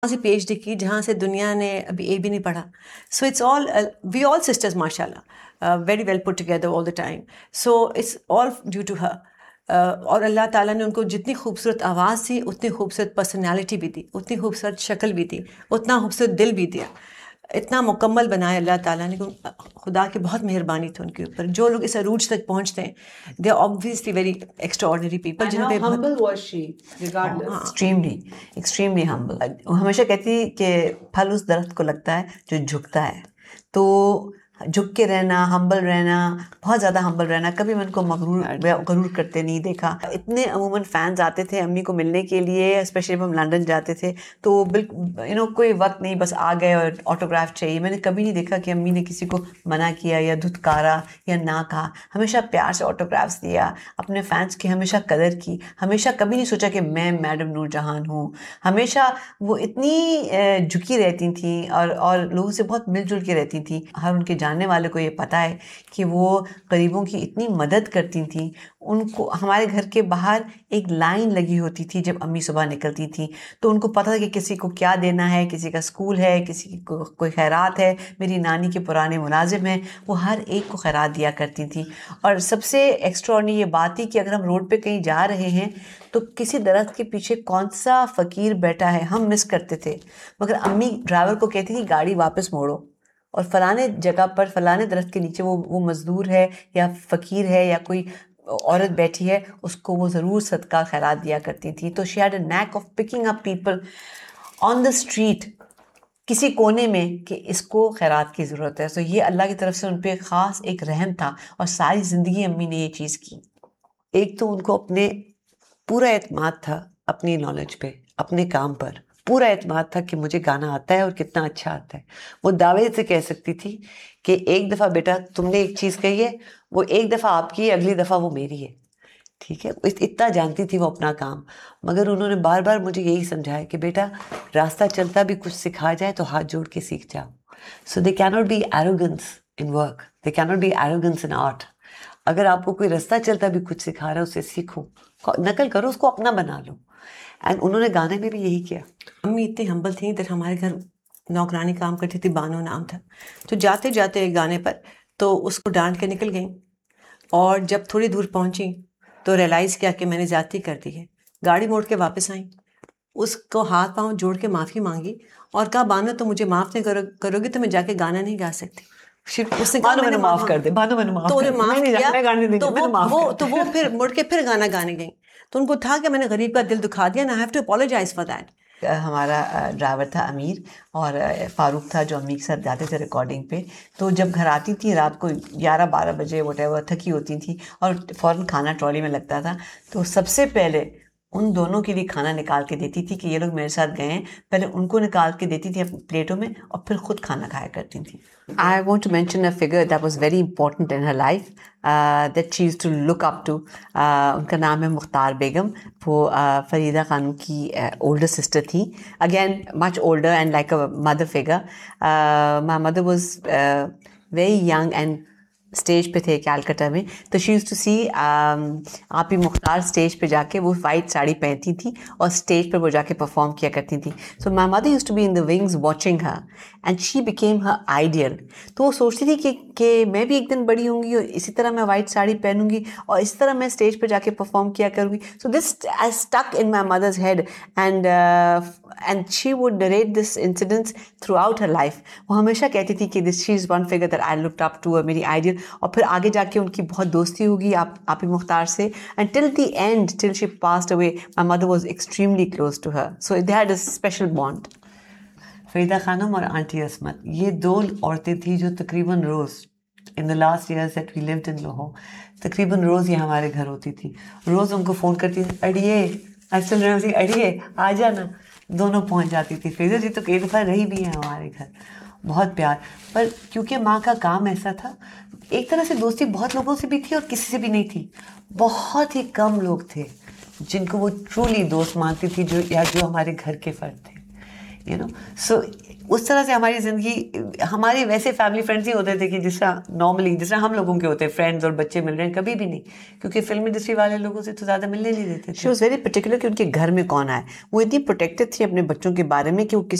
से पीएचडी की जहाँ से दुनिया ने अभी ए भी नहीं पढ़ा. So it's all we all sisters माशाल्लाह very well put together all the time. So it's all due to her. और अल्लाह ताला ने उनको जितनी खूबसूरत आवाज़ दी, उतनी खूबसूरत पर्सनालिटी भी दी, उतनी खूबसूरत शक्ल भी दी, उतना खूबसूरत दिल भी दिया. इतना मुकम्मल बनाया अल्लाह ताला ने. खुदा की बहुत मेहरबानी थी उनके ऊपर. जो लोग इस अरूज तक पहुँचते हैं, they are obviously very extraordinary people. And how humble was she, regardless? extremely humble. वो हमेशा कहती कि फल उस दरख्त को लगता है जो झुकता है. तो झुक के रहना, हम्बल रहना, बहुत ज़्यादा हम्बल रहना. कभी मैं उनको गरूर करते नहीं देखा. इतने अमूमन फैंस आते थे अम्मी को मिलने के लिए, स्पेशली जब हम लंदन जाते थे तो बिल्कुल कोई वक्त नहीं, बस आ गए और ऑटोग्राफ चाहिए. मैंने कभी नहीं देखा कि अम्मी ने किसी को मना किया या धुतकारा या ना कहा. हमेशा प्यार से ऑटोग्राफ्स दिया, अपने फैंस की हमेशा कदर की. हमेशा कभी नहीं सोचा कि मैं मैडम नूरजहान हूँ. हमेशा वो इतनी झुकी रहती थी और लोगों से बहुत मिलजुल के रहती थी. हर उनके जानने वाले को ये पता है कि वो गरीबों की इतनी मदद करती थी. उनको हमारे घर के बाहर एक लाइन लगी होती थी जब अम्मी सुबह निकलती थी, तो उनको पता था कि किसी को क्या देना है, किसी का स्कूल है, किसी को कोई खैरात है. मेरी नानी के पुराने मुलाजिम हैं, वो हर एक को खैरात दिया करती थी. और सबसे एक्स्ट्राऑर्डिनरी ये बात थी कि अगर हम रोड पे कहीं जा रहे हैं तो किसी दरख्त के पीछे कौन सा फ़कीर बैठा है हम मिस करते थे, मगर अम्मी ड्राइवर को कहती थी गाड़ी वापस मोड़ो और फलाने जगह पर फलाने दरख्त के नीचे वो मज़दूर है या फ़कीर है या कोई औरत बैठी है, उसको वो ज़रूर सदका खैरात दिया करती थी. तो she had a knack of picking up people on the street, किसी कोने में, कि इसको खैरात की ज़रूरत है. तो ये अल्लाह की तरफ से उन पर ख़ास एक रहम था और सारी ज़िंदगी अम्मी ने ये चीज़ की. एक तो उनको अपने पूरा एतमाद था अपनी नॉलेज पे, अपने काम पर पूरा एतमाद था कि मुझे गाना आता है और कितना अच्छा आता है. वो दावे से कह सकती थी कि एक दफ़ा बेटा तुमने एक चीज़ कही है, वो एक दफ़ा आपकी है, अगली दफ़ा वो मेरी है. ठीक है, इतना जानती थी वो अपना काम. मगर उन्होंने बार बार मुझे यही समझाया कि बेटा रास्ता चलता भी कुछ सिखा जाए तो हाथ जोड़ के सीख जाओ. सो they can not be arrogance in work, they can not be arrogance in art. अगर आपको कोई रास्ता चलता भी कुछ सिखा रहा है उससे सीखो, नकल करो, उसको अपना बना लो. एंड उन्होंने गाने में भी यही किया. अम्मी इतनी हम्बल थी. इधर हमारे घर नौकरानी काम करती थी, बानो नाम था. तो जाते जाते एक गाने पर तो उसको डांट के निकल गई और जब थोड़ी दूर पहुंची तो रियलाइज़ किया कि मैंने ज़्यादती कर दी है. गाड़ी मोड़ के वापस आई, उसको हाथ पांव जोड़ के माफ़ी मांगी और कहा बानो तो मुझे माफ़ नहीं करोगी तो मैं जाके गाना नहीं गा सकती. उसने कहा मैंने माफ़ कर दे, बानो मैंने माफ़ कर दे. माफ़ किया तो वो फिर मुड़ के फिर गाना गाने गई. तो उनको था कि मैंने गरीब का दिल दुखा दिया ना, I have to apologise for that. हमारा ड्राइवर था अमीर और फ़ारूक था जो अम्मी के साथ जाते थे रिकॉर्डिंग पे. तो जब घर आती थी रात को 11-12 बजे व्हाटएवर, थकी होती थी और फ़ौरन खाना ट्रॉली में लगता था, तो सबसे पहले उन दोनों के लिए खाना निकाल के देती थी कि ये लोग मेरे साथ गए हैं. पहले उनको निकाल के देती थी अपनी प्लेटों में और फिर खुद खाना खाया करती थी. I want to mention a figure that was very important in her life, that she used to look up to. उनका नाम है मुख्तार बेगम. वो फरीदा खानम की older sister थी. Again, much older and like a mother figure. My mother was very young and stage पे थे Calcutta में. तो शी यूज्ड टू सी आपी मुख्तार स्टेज पे जाके, वो वाइट साड़ी पहनती थी और स्टेज पर वो जाके परफॉर्म किया करती थी. So my mother used to be in the wings watching her and she became her ideal. तो वो सोचती थी कि मैं भी एक दिन बड़ी होंगी और इसी तरह मैं वाइट साड़ी पहनूंगी और इस तरह मैं स्टेज पर जाके परफॉर्म किया करूँगी. So this I stuck in my mother's head and she would narrate this incidents through out her life. वो हमेशा कहती थी कि this she is one figure that I looked up to, मेरी आइडियल. और फिर आगे जाके उनकी बहुत दोस्ती होगी आपी मुख्तार से. And till the end, till she passed away, my mother was extremely close to her. So they had a special bond. Farida Khanam और आंटी असमत, ये दो औरतें थी जो तकरीबन रोज़ in the last years that we lived in Lahore, तकरीबन रोज़ ये हमारे घर होती थी. रोज़ उनको फ़ोन करती थी, अड़िए असल रही, अड़िए आ जाना. दोनों पहुंच जाती थी. फरीदा जी तो कई दफ़ा रही भी हैं हमारे घर. बहुत प्यार. पर क्योंकि माँ का काम ऐसा था, एक तरह से दोस्ती बहुत लोगों से भी थी और किसी से भी नहीं थी. बहुत ही कम लोग थे जिनको वो ट्रूली दोस्त मानती थी, जो हमारे घर के फ़र्द थे. सो उस तरह से हमारी ज़िंदगी, हमारे वैसे फैमिली फ्रेंड्स ही होते थे कि जिस तरह नॉर्मली जिस तरह हम लोगों के होते हैं फ्रेंड्स और बच्चे मिल रहे हैं, कभी भी नहीं, क्योंकि फिल्म इंडस्ट्री वाले लोगों से तो ज़्यादा मिलने नहीं देते थे। शी वॉज वेरी पर्टिकुलर कि उनके घर में कौन आए। वो इतनी प्रोटेक्टेड थी अपने बच्चों के बारे में कि वो